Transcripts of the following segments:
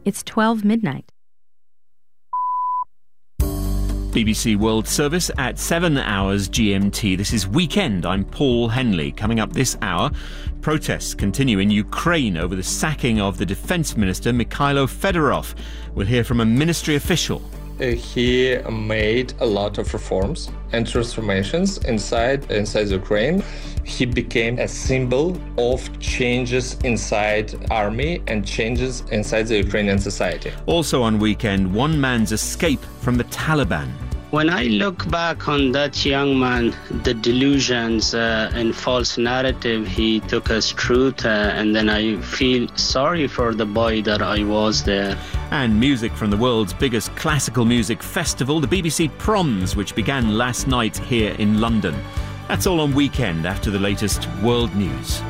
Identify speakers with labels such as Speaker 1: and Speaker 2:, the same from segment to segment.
Speaker 1: It's 12 midnight.
Speaker 2: BBC World Service at 7 hours GMT. This is Weekend. I'm Paul Henley. Coming up this hour, protests continue in Ukraine over the sacking of the Defence Minister Mikhailo Fedorov. We'll hear from a ministry official.
Speaker 3: He made a lot of reforms and transformations inside Ukraine. He became a symbol of changes inside army and changes inside the Ukrainian society.
Speaker 2: Also on Weekend, one man's escape from the Taliban.
Speaker 4: When I look back on that young man, the delusions and false narrative he took as truth, and then I feel sorry for the boy that I was there.
Speaker 2: And music from the world's biggest classical music festival, the BBC Proms, which began last night here in London. That's all on Weekend after the latest world news.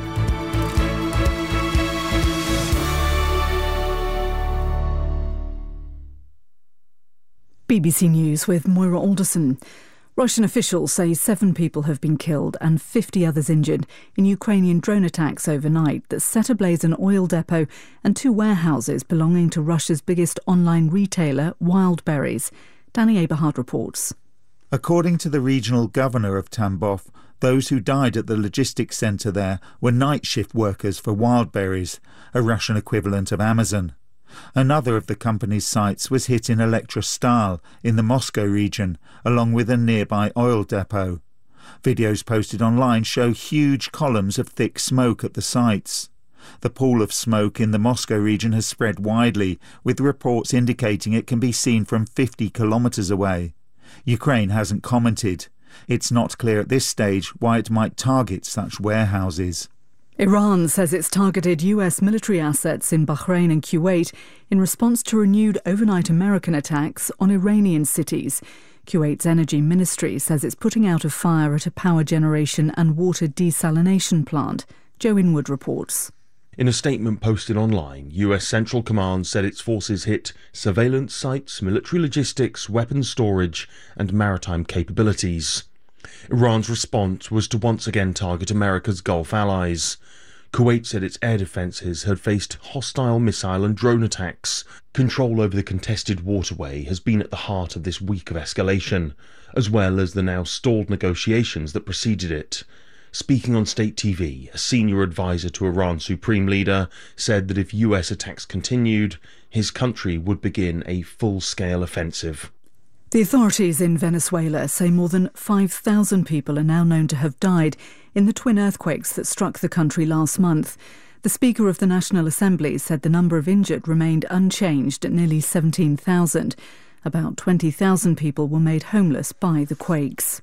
Speaker 5: BBC News with Moira Alderson. Russian officials say 7 people have been killed and 50 others injured in Ukrainian drone attacks overnight that set ablaze an oil depot and 2 warehouses belonging to Russia's biggest online retailer, Wildberries. Danny Aberhard reports.
Speaker 6: According to the regional governor of Tambov, those who died at the logistics centre there were night shift workers for Wildberries, a Russian equivalent of Amazon. Another of the company's sites was hit in Elektrostal in the Moscow region, along with a nearby oil depot. Videos posted online show huge columns of thick smoke at the sites. The pool of smoke in the Moscow region has spread widely, with reports indicating it can be seen from 50 kilometres away. Ukraine hasn't commented. It's not clear at this stage why it might target such warehouses.
Speaker 5: Iran says it's targeted US military assets in Bahrain and Kuwait in response to renewed overnight American attacks on Iranian cities. Kuwait's energy ministry says it's putting out a fire at a power generation and water desalination plant. Joe Inwood reports.
Speaker 7: In a statement posted online, US Central Command said its forces hit surveillance sites, military logistics, weapons storage and maritime capabilities. Iran's response was to once again target America's Gulf allies. Kuwait said its air defences had faced hostile missile and drone attacks. Control over the contested waterway has been at the heart of this week of escalation, as well as the now stalled negotiations that preceded it. Speaking on state TV, a senior advisor to Iran's supreme leader said that if US attacks continued, his country would begin a full-scale offensive.
Speaker 5: The authorities in Venezuela say more than 5,000 people are now known to have died in the twin earthquakes that struck the country last month. The Speaker of the National Assembly said the number of injured remained unchanged at nearly 17,000. About 20,000 people were made homeless by the quakes.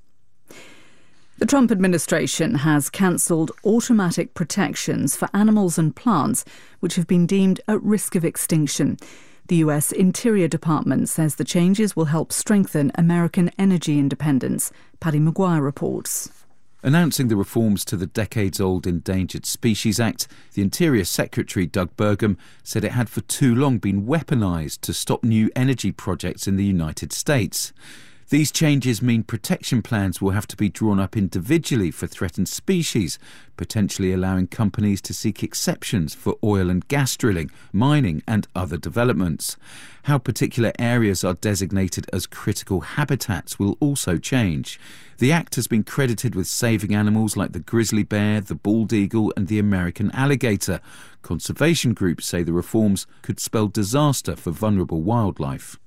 Speaker 5: The Trump administration has cancelled automatic protections for animals and plants which have been deemed at risk of extinction. The US Interior Department says the changes will help strengthen American energy independence. Paddy Maguire reports.
Speaker 8: Announcing the reforms to the decades-old Endangered Species Act, the Interior Secretary Doug Burgum said it had for too long been weaponised to stop new energy projects in the United States. These changes mean protection plans will have to be drawn up individually for threatened species, potentially allowing companies to seek exceptions for oil and gas drilling, mining and other developments. How particular areas are designated as critical habitats will also change. The Act has been credited with saving animals like the grizzly bear, the bald eagle and the American alligator. Conservation groups say the reforms could spell disaster for vulnerable wildlife.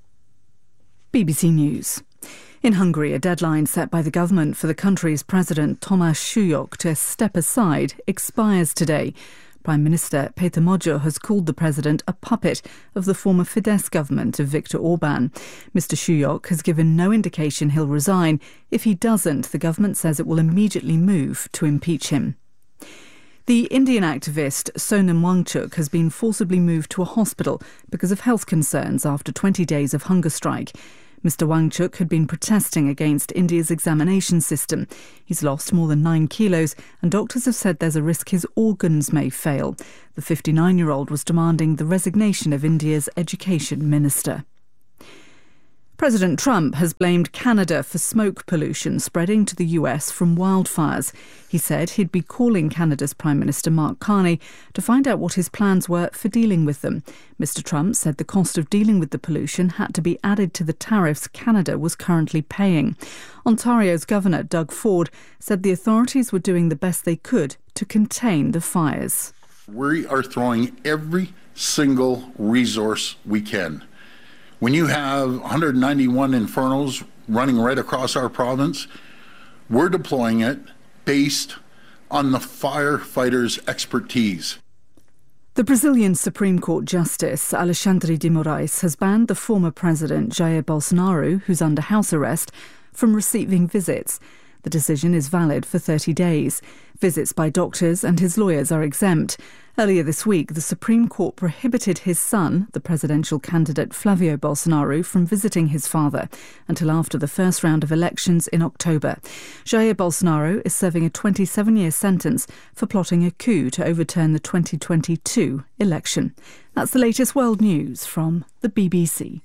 Speaker 5: BBC News. In Hungary, a deadline set by the government for the country's president, Tamás Súlyog, to step aside expires today. Prime Minister Péter Magyar has called the president a puppet of the former Fidesz government of Viktor Orbán. Mr Súlyog has given no indication he'll resign. If he doesn't, the government says it will immediately move to impeach him. The Indian activist Sonam Wangchuk has been forcibly moved to a hospital because of health concerns after 20 days of hunger strike. Mr Wangchuk had been protesting against India's examination system. He's lost more than 9 kilos and doctors have said there's a risk his organs may fail. The 59-year-old was demanding the resignation of India's education minister. President Trump has blamed Canada for smoke pollution spreading to the US from wildfires. He said he'd be calling Canada's Prime Minister Mark Carney to find out what his plans were for dealing with them. Mr. Trump said the cost of dealing with the pollution had to be added to the tariffs Canada was currently paying. Ontario's Governor Doug Ford said the authorities were doing the best they could to contain the fires.
Speaker 1: We are throwing every single resource we can. When you have 191 infernos running right across our province, we're deploying it based on the firefighters' expertise.
Speaker 5: The Brazilian Supreme Court Justice Alexandre de Moraes has banned the former president Jair Bolsonaro, who's under house arrest, from receiving visits. The decision is valid for 30 days. Visits by doctors and his lawyers are exempt. Earlier this week, the Supreme Court prohibited his son, the presidential candidate Flavio Bolsonaro, from visiting his father until after the first round of elections in October. Jair Bolsonaro is serving a 27-year sentence for plotting a coup to overturn the 2022 election. That's the latest world news from the BBC.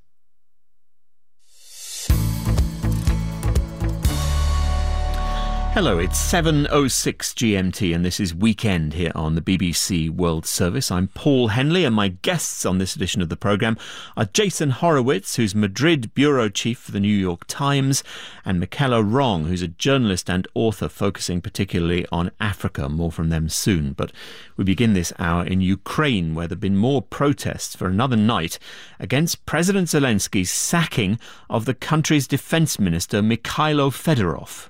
Speaker 2: Hello, it's 7:06 GMT and this is Weekend here on the BBC World Service. I'm Paul Henley and my guests on this edition of the programme are Jason Horowitz, who's Madrid bureau chief for the New York Times, and Michaela Wrong, who's a journalist and author focusing particularly on Africa. More from them soon. But we begin this hour in Ukraine, where there have been more protests for another night against President Zelensky's sacking of the country's defence minister, Mikhailo Fedorov.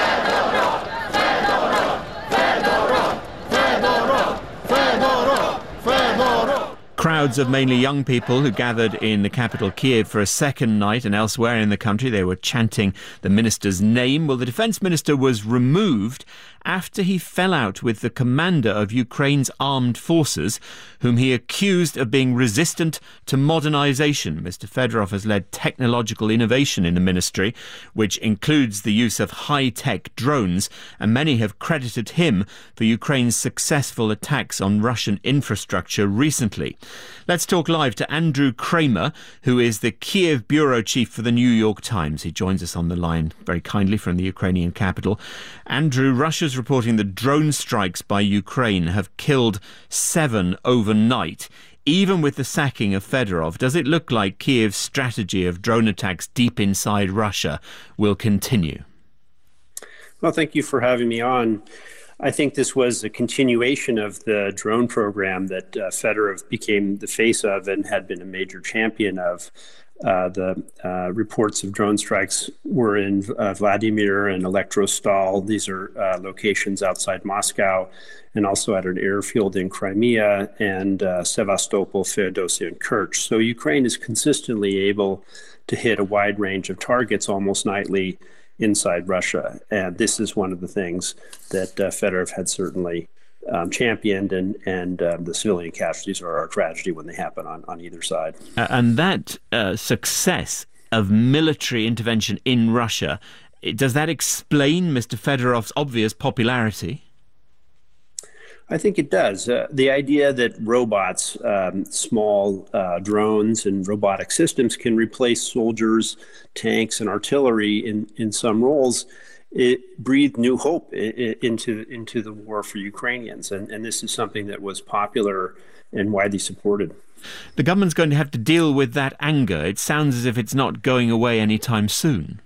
Speaker 2: Crowds of mainly young people who gathered in the capital Kiev for a second night, and elsewhere in the country they were chanting the minister's name. Well, the defence minister was removed after he fell out with the commander of Ukraine's armed forces, whom he accused of being resistant to modernisation. Mr. Fedorov has led technological innovation in the ministry, which includes the use of high-tech drones, and many have credited him for Ukraine's successful attacks on Russian infrastructure recently. Let's talk live to Andrew Kramer, who is the Kiev bureau chief for the New York Times. He joins us on the line very kindly from the Ukrainian capital. Andrew, Russia's reporting that drone strikes by Ukraine have killed 7 overnight. Even with the sacking of Fedorov, does it look like Kiev's strategy of drone attacks deep inside Russia will continue?
Speaker 9: Well, thank you for having me on. I think this was a continuation of the drone program that Fedorov became the face of and had been a major champion of. The reports of drone strikes were in Vladimir and Elektrostal. These are locations outside Moscow, and also at an airfield in Crimea, and Sevastopol, Feodosia, and Kerch. So Ukraine is consistently able to hit a wide range of targets almost nightly inside Russia. And this is one of the things that Fedorov had certainly championed, and the civilian casualties are a tragedy when they happen on either side.
Speaker 2: And that success of military intervention in Russia, does that explain Mr. Fedorov's obvious popularity?
Speaker 9: I think it does. The idea that robots, small drones and robotic systems can replace soldiers, tanks, and artillery in some roles, it breathed new hope into the war for Ukrainians. And this is something that was popular and widely supported.
Speaker 2: The government's going to have to deal with that anger. It sounds as if it's not going away anytime soon.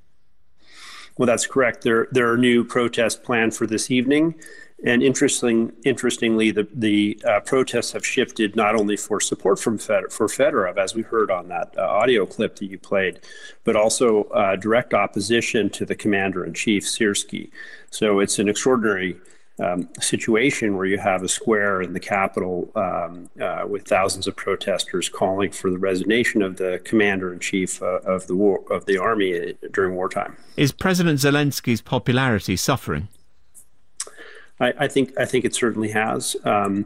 Speaker 9: Well, that's correct. There are new protests planned for this evening. And interestingly, the protests have shifted not only for support for Fedorov, as we heard on that audio clip that you played, but also direct opposition to the commander-in-chief, Syrskyi. So it's an extraordinary situation where you have a square in the capital with thousands of protesters calling for the resignation of the commander-in-chief of the army during wartime.
Speaker 2: Is President Zelensky's popularity suffering?
Speaker 9: I think it certainly has.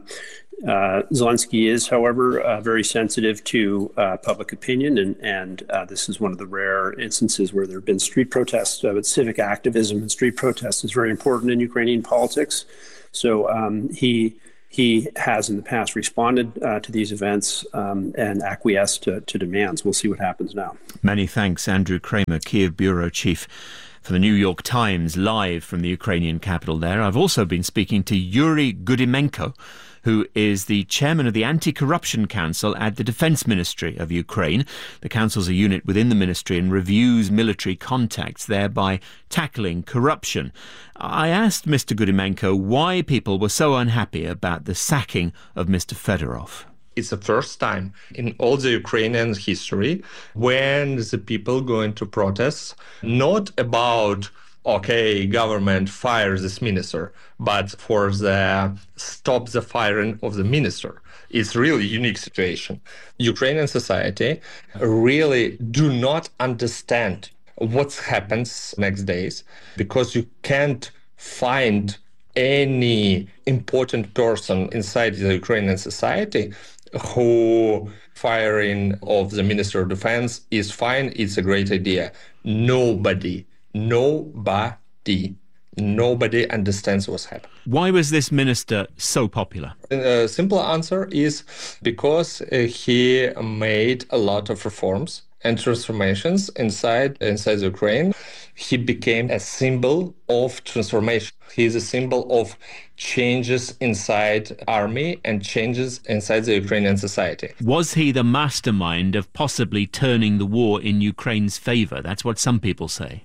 Speaker 9: Zelensky is, however, very sensitive to public opinion, and this is one of the rare instances where there have been street protests. But civic activism and street protests is very important in Ukrainian politics. So he he has in the past responded to these events and acquiesced to demands. We'll see what happens now.
Speaker 2: Many thanks, Andrew Kramer, Kiev Bureau Chief for the New York Times, live from the Ukrainian capital there. I've also been speaking to Yuri Gudimenko, who is the chairman of the Anti-Corruption Council at the Defense Ministry of Ukraine. The council's a unit within the ministry and reviews military contacts, thereby tackling corruption. I asked Mr. Gudimenko why people were so unhappy about the sacking of Mr. Fedorov.
Speaker 3: It's the first time in all the Ukrainian history when the people going to protest, not about government fires this minister, but for the stop the firing of the minister. It's really a unique situation. Ukrainian society really do not understand what happens next days, because you can't find any important person inside the Ukrainian society who firing of the Minister of Defense is fine, it's a great idea. Nobody understands what's happening.
Speaker 2: Why was this minister so popular?
Speaker 3: The simple answer is because he made a lot of reforms and transformations inside Ukraine. He became a symbol of transformation. He is a symbol of changes inside army and changes inside the Ukrainian society.
Speaker 2: Was he the mastermind of possibly turning the war in Ukraine's favor? That's what some people say.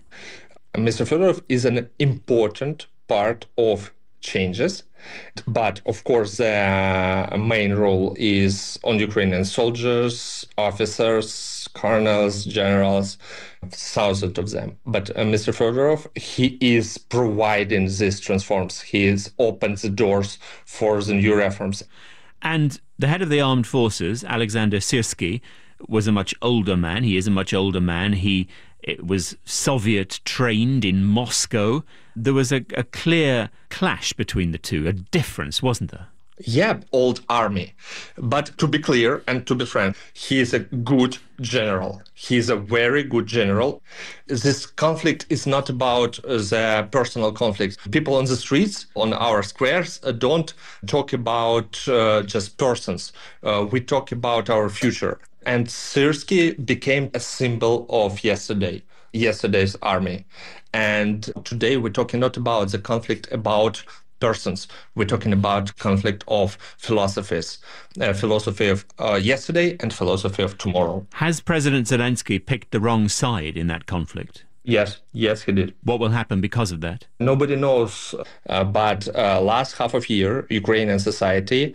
Speaker 3: Mr. Fedorov is an important part of changes, but of course the main role is on Ukrainian soldiers, officers, colonels, generals, thousands of them. But Mr. Fedorov, he is providing these transforms. He is opens the doors for the new reforms.
Speaker 2: And the head of the armed forces, Alexander Syrsky, was a much older man. He is a much older man. He was Soviet trained in Moscow. There was a clear clash between the two, a difference, wasn't there?
Speaker 3: Yeah, old army. But to be clear and to be frank, he is a good general. He is a very good general. This conflict is not about the personal conflict. People on the streets, on our squares, don't talk about just persons. We talk about our future. And Syrsky became a symbol of yesterday's army. And today we're talking not about the conflict about persons. We're talking about conflict of philosophies, philosophy of yesterday and philosophy of tomorrow.
Speaker 2: Has President Zelensky picked the wrong side in that conflict?
Speaker 3: Yes, he did.
Speaker 2: What will happen because of that?
Speaker 3: Nobody knows. But last half of year, Ukrainian society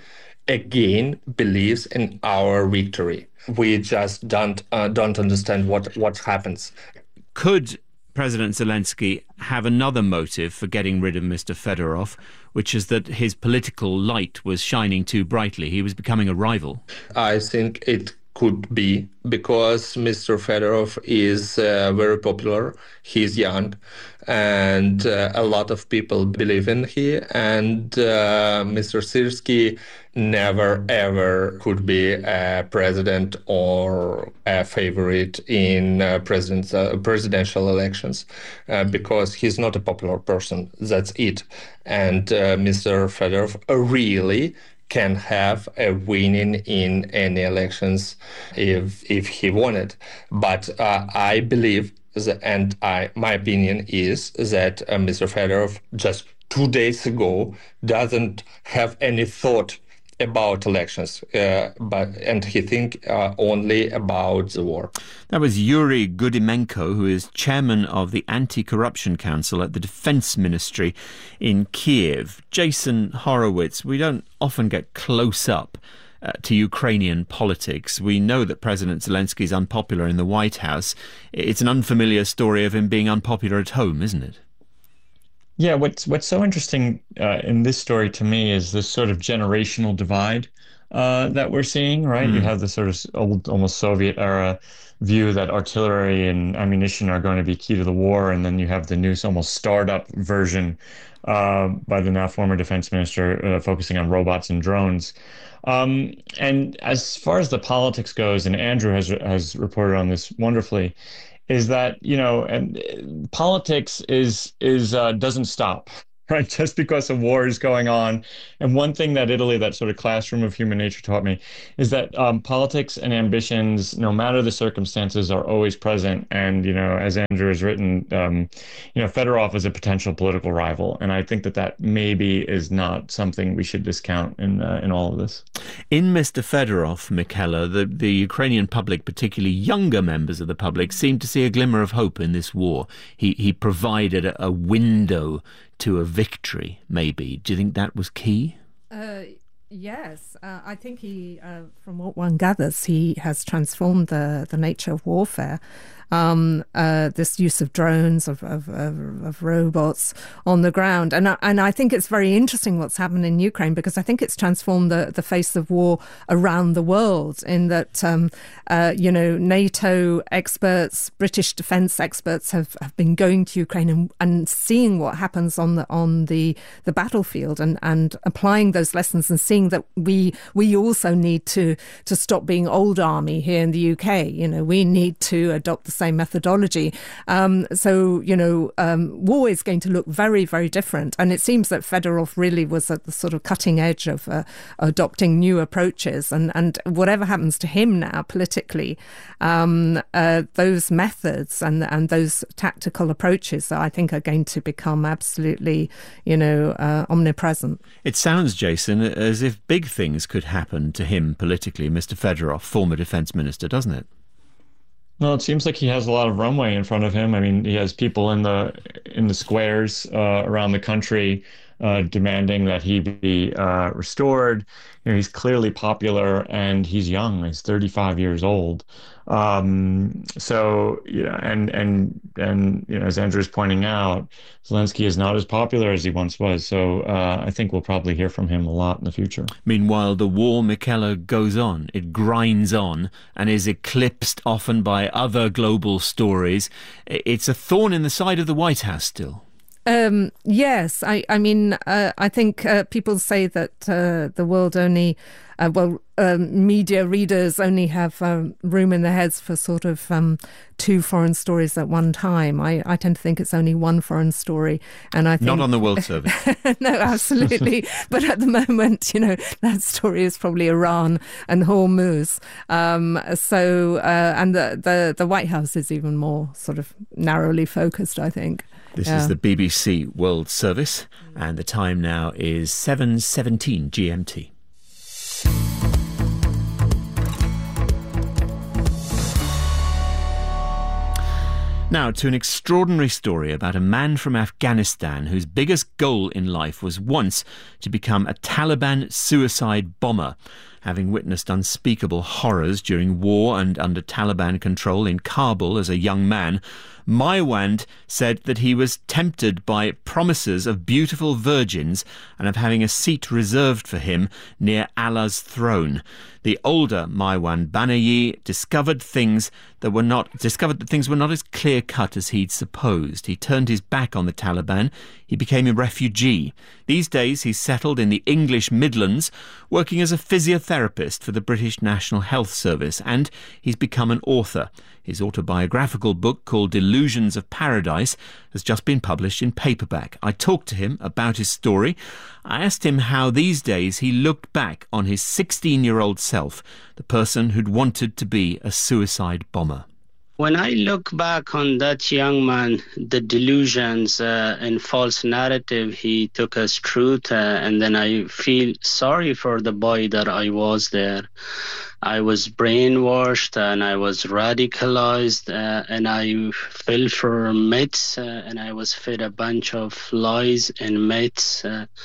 Speaker 3: again believes in our victory. We just don't understand what happens.
Speaker 2: Could President Zelensky have another motive for getting rid of Mr. Fedorov, which is that his political light was shining too brightly? He was becoming a rival.
Speaker 3: I think it could be because Mr. Fedorov is very popular. He's young, and a lot of people believe in him. And Mr. Syrsky never ever could be a president or a favorite in presidential elections because he's not a popular person. That's it. And Mr. Fedorov really can have a winning in any elections if he wanted. But I believe, my opinion is that Mr. Fedorov just 2 days ago doesn't have any thought about elections, and he think only about the war.
Speaker 2: That was Yuri Gudimenko, who is chairman of the Anti-Corruption Council at the Defense Ministry in Kiev. Jason Horowitz, we don't often get close up to Ukrainian politics. We know that President Zelensky is unpopular in the White House. It's an unfamiliar story of him being unpopular at home, isn't it?
Speaker 10: Yeah, what's so interesting in this story to me is this sort of generational divide that we're seeing, right? You have the sort of old, almost Soviet era view that artillery and ammunition are going to be key to the war, and then you have the new, almost startup version by the now former defense minister focusing on robots and drones. And as far as the politics goes, and Andrew has reported on this wonderfully, is that, and politics is doesn't stop. right? Just because a war is going on. And one thing that Italy, that sort of classroom of human nature, taught me is that politics and ambitions, no matter the circumstances, are always present. And, as Andrew has written, Fedorov is a potential political rival. And I think that maybe is not something we should discount in all of this.
Speaker 2: In Mr. Fedorov, Michela, the Ukrainian public, particularly younger members of the public, seemed to see a glimmer of hope in this war. He provided a window to a victory, maybe. Do you think that was key?
Speaker 11: Yes, I think he, from what one gathers, he has transformed the nature of warfare. This use of drones, of robots on the ground. And I think it's very interesting what's happened in Ukraine, because I think it's transformed the face of war around the world, in that, NATO experts, British defence experts have been going to Ukraine and seeing what happens on the battlefield and applying those lessons, and seeing that we also need to stop being old army here in the UK. We need to adopt the same methodology. War is going to look very, very different. And it seems that Fedorov really was at the sort of cutting edge of adopting new approaches. And whatever happens to him now politically, those methods and those tactical approaches, I think, are going to become absolutely, omnipresent.
Speaker 2: It sounds, Jason, as if big things could happen to him politically, Mr. Fedorov, former defence minister, doesn't it?
Speaker 10: Well, it seems like he has a lot of runway in front of him. I mean, he has people in the squares around the country demanding that he be restored. He's clearly popular, and he's young. He's 35 years old. And as Andrew's pointing out, Zelensky is not as popular as he once was. So I think we'll probably hear from him a lot in the future.
Speaker 2: Meanwhile, the war, Michela, goes on. It grinds on and is eclipsed often by other global stories. It's a thorn in the side of the White House still.
Speaker 11: Yes, I think people say that the world only, media readers only have room in their heads for sort of two foreign stories at one time. I tend to think it's only one foreign story, and I think
Speaker 2: not on the World Service.
Speaker 11: No, absolutely. But at the moment, that story is probably Iran and Hormuz. And the White House is even more sort of narrowly focused, I think.
Speaker 2: This is the BBC World Service, and the time now is 7:17 GMT. Now to an extraordinary story about a man from Afghanistan whose biggest goal in life was once to become a Taliban suicide bomber. Having witnessed unspeakable horrors during war and under Taliban control in Kabul as a young man, Maiwand said that he was tempted by promises of beautiful virgins and of having a seat reserved for him near Allah's throne. The older Maiwand Banayi discovered that things were not as clear-cut as he'd supposed. He turned his back on the Taliban. He became a refugee. These days he's settled in the English Midlands, working as a physiotherapist for the British National Health Service, and he's become an author. His autobiographical book, called Delusions of Paradise, has just been published in paperback. I talked to him about his story. I asked him how these days he looked back on his 16-year-old self, the person who'd wanted to be a suicide bomber.
Speaker 4: When I look back on that young man, the delusions and false narrative he took as truth, and then I feel sorry for the boy that I was there. I was brainwashed and I was radicalized and I fell for myths and I was fed a bunch of lies and myths.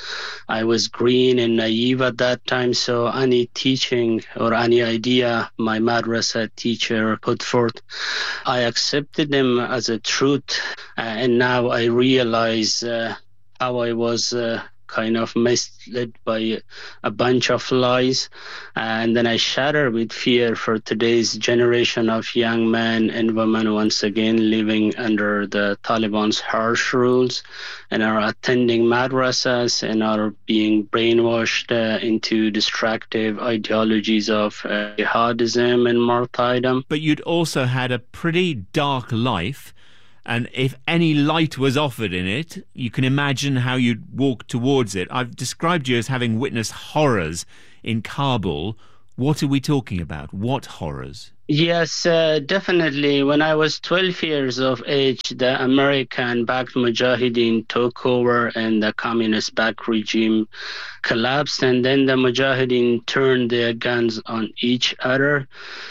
Speaker 4: I was green and naive at that time, so any teaching or any idea my madrasa teacher put forth, I accepted them as a truth, and now I realize how I was kind of misled by a bunch of lies, and then I shatter with fear for today's generation of young men and women once again living under the Taliban's harsh rules and are attending madrasas and are being brainwashed into destructive ideologies of jihadism and martyrdom.
Speaker 2: But you'd also had a pretty dark life And if any light was offered in it, you can imagine how you'd walk towards it. I've described you as having witnessed horrors in Kabul. What are we talking about? What horrors?
Speaker 4: Yes, definitely. When I was 12 years of age, the American-backed Mujahideen took over and the communist-backed regime collapsed. And then the Mujahideen turned their guns on each other.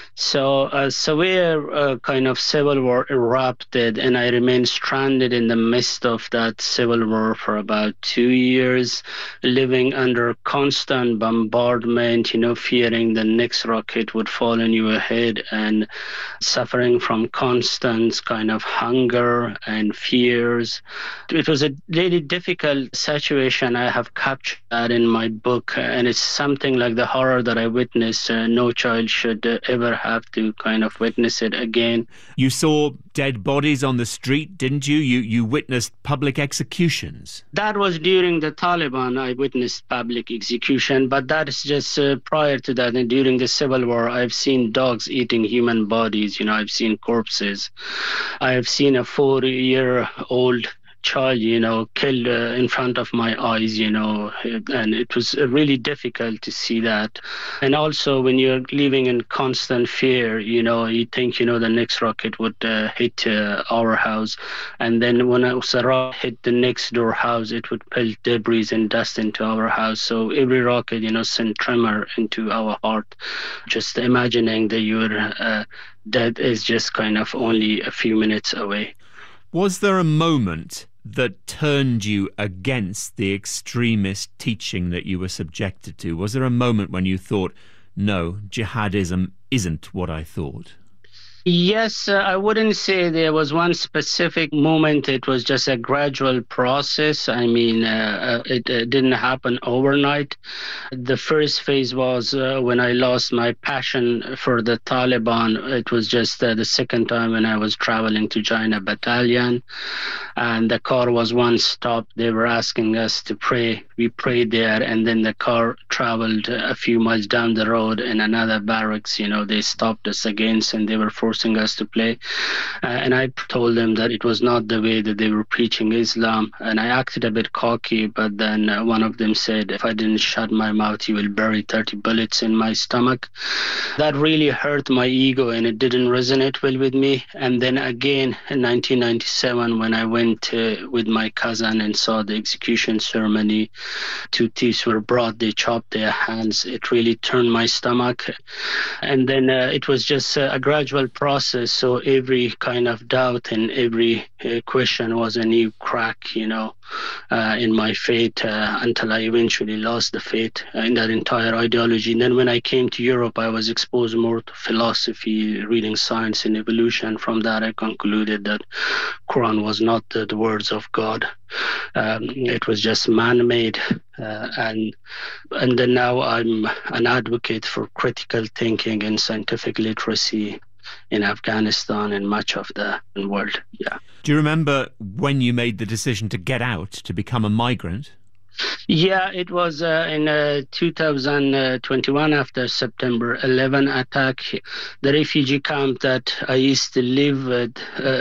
Speaker 4: So a severe kind of civil war erupted, and I remained stranded in the midst of that civil war for about 2 years, living under constant bombardment, fearing the next rocket would fall on your head, and suffering from constant kind of hunger and fears. It was a really difficult situation. I have captured that in my book, and it's something like the horror that I witnessed. No child should ever have to kind of witness it again.
Speaker 2: You saw dead bodies on the street, didn't you? You witnessed public executions.
Speaker 4: That was during the Taliban. I witnessed public execution, but that is just prior to that. And during the civil war, I've seen dogs eating human bodies. I've seen corpses. I've seen a 4-year-old child, killed in front of my eyes, and it was really difficult to see that. And also when you're living in constant fear, you think, the next rocket would hit our house. And then when a rocket hit the next door house, it would pelt debris and dust into our house. So every rocket, sent tremor into our heart. Just imagining that your death is just kind of only a few minutes away.
Speaker 2: Was there a moment that turned you against the extremist teaching that you were subjected to? Was there a moment when you thought, no, jihadism isn't what I thought?
Speaker 4: Yes, I wouldn't say there was one specific moment. It was just a gradual process. I mean, it didn't happen overnight. The first phase was when I lost my passion for the Taliban. It was just the second time when I was traveling to join a battalion. And the car was one stop. They were asking us to pray. We prayed there, and then the car traveled a few miles down the road in another barracks. They stopped us again, and they were forcing us to play. And I told them that it was not the way that they were preaching Islam. And I acted a bit cocky, but then one of them said, if I didn't shut my mouth, you will bury 30 bullets in my stomach. That really hurt my ego, and it didn't resonate well with me. And then again, in 1997, when I went with my cousin and saw the execution ceremony, 2 thieves were brought, they chopped their hands. It really turned my stomach. And then it was just a gradual process. So every kind of doubt and every question was a new crack, in my faith, until I eventually lost the faith in that entire ideology. And then when I came to Europe, I was exposed more to philosophy, reading science and evolution. From that, I concluded that Quran was not the words of God. It was just man-made. And then now I'm an advocate for critical thinking and scientific literacy in Afghanistan and much of the world. Yeah.
Speaker 2: Do you remember when you made the decision to get out, to become a migrant?
Speaker 4: Yeah, it was in 2021 after September 11 attack. The refugee camp that I used to live with,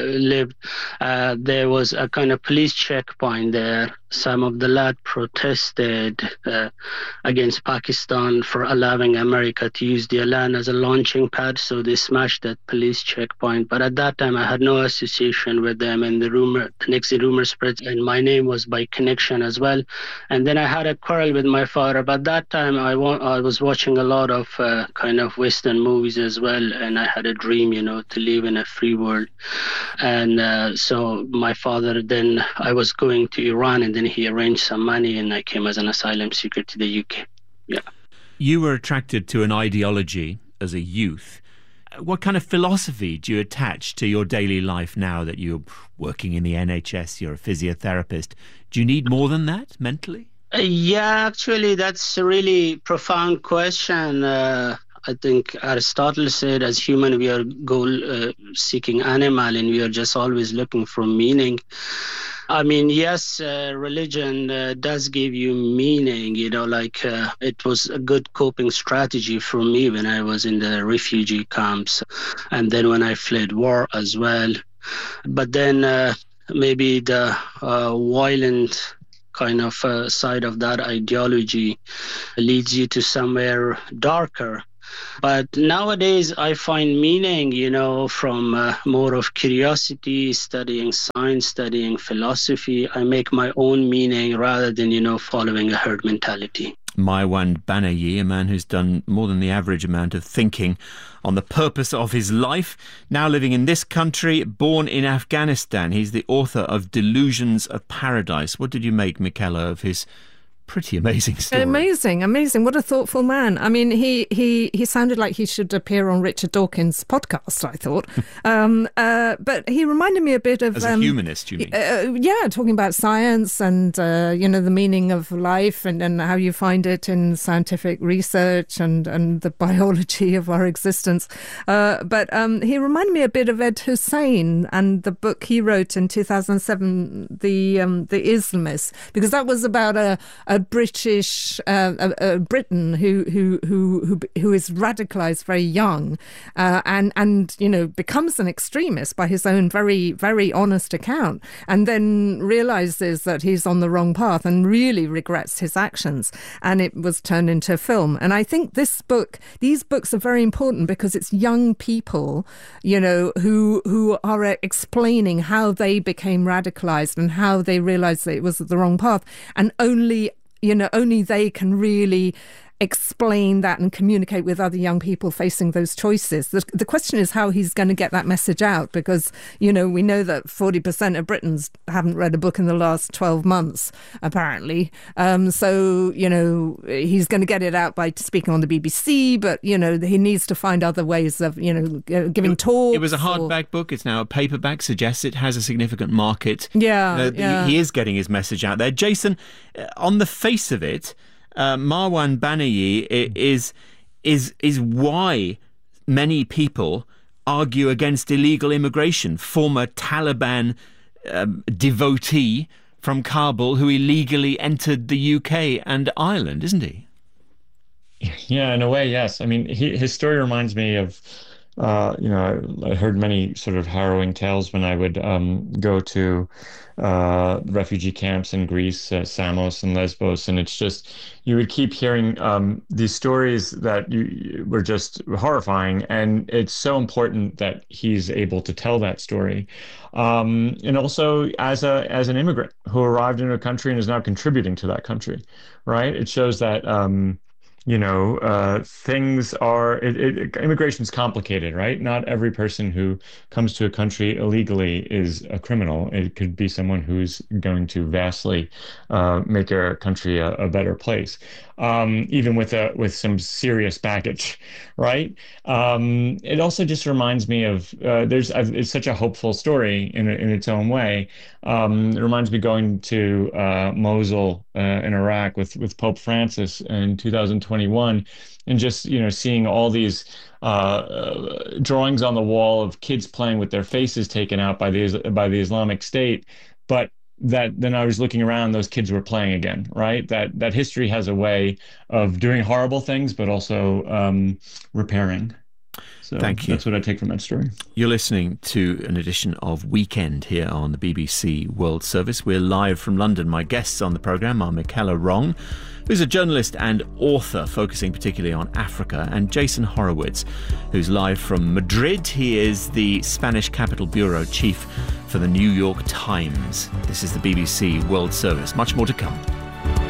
Speaker 4: there was a kind of police checkpoint there. Some of the lads protested against Pakistan for allowing America to use their land as a launching pad, so they smashed that police checkpoint. But at that time, I had no association with them, and the next rumor spread, and my name was by connection as well. And then I had a quarrel with my father. But that time, I was watching a lot of kind of Western movies as well, and I had a dream, to live in a free world. And so my father, then I was going to Iran, and then he arranged some money, and I came as an asylum seeker to the UK. Yeah.
Speaker 2: You were attracted to an ideology as a youth. What kind of philosophy do you attach to your daily life now that you're working in the NHS, you're a physiotherapist? Do you need more than that mentally?
Speaker 4: Yeah, actually, that's a really profound question. I think Aristotle said, as human, we are goal-seeking animal, and we are just always looking for meaning. I mean, yes, religion does give you meaning, it was a good coping strategy for me when I was in the refugee camps. And then when I fled war as well, but then maybe the violent kind of side of that ideology leads you to somewhere darker. But nowadays I find meaning, from more of curiosity, studying science, studying philosophy. I make my own meaning rather than, following a herd mentality.
Speaker 2: Maiwand Banerjee, a man who's done more than the average amount of thinking on the purpose of his life, now living in this country, born in Afghanistan. He's the author of Delusions of Paradise. What did you make, Michaela, of his pretty amazing story?
Speaker 11: Amazing. What a thoughtful man. I mean, he sounded like he should appear on Richard Dawkins' podcast, I thought. But he reminded me a bit of...
Speaker 2: As a humanist, you mean?
Speaker 11: Talking about science and, the meaning of life and how you find it in scientific research and the biology of our existence. But he reminded me a bit of Ed Hussein and the book he wrote in 2007, The Islamists, because that was about a British Briton who is radicalized very young and becomes an extremist by his own very, very honest account, and then realizes that he's on the wrong path and really regrets his actions, and it was turned into a film. And I think these books are very important because it's young people who are explaining how they became radicalized and how they realized that it was the wrong path, and only they can really explain that and communicate with other young people facing those choices. The question is how he's going to get that message out, because, we know that 40% of Britons haven't read a book in the last 12 months, apparently. So, he's going to get it out by speaking on the BBC, but, he needs to find other ways of, giving talks.
Speaker 2: It was a hardback book. It's now a paperback. Suggests it has a significant market.
Speaker 11: Yeah.
Speaker 2: He is getting his message out there. Jason, on the face of it, Maiwand Banerjee is why many people argue against illegal immigration. Former Taliban devotee from Kabul who illegally entered the UK and Ireland, isn't he?
Speaker 10: Yeah, in a way, yes. I mean, his story reminds me of, I heard many sort of harrowing tales when I would go to refugee camps in Greece, Samos and Lesbos, and it's just, you would keep hearing these stories that were just horrifying, and it's so important that he's able to tell that story. And also as an immigrant who arrived in a country and is now contributing to that country, right? It shows that things are, immigration is complicated, right? Not every person who comes to a country illegally is a criminal. It could be someone who's going to vastly make a country a better place, even with some serious baggage, right? It also just reminds me of it's such a hopeful story in its own way. It reminds me going to Mosul in Iraq with Pope Francis in 2021, and just seeing all these drawings on the wall of kids playing with their faces taken out by the Islamic State, but that then I was looking around, those kids were playing again, right? That history has a way of doing horrible things, but also repairing. So
Speaker 2: thank you.
Speaker 10: That's what I take from that story.
Speaker 2: You're listening to an edition of Weekend here on the BBC World Service. We're live from London. My guests on the programme are Michaela Wrong, who's a journalist and author focusing particularly on Africa, and Jason Horowitz, who's live from Madrid. He is the Spanish Capital Bureau Chief for the New York Times. This is the BBC World Service. Much more to come.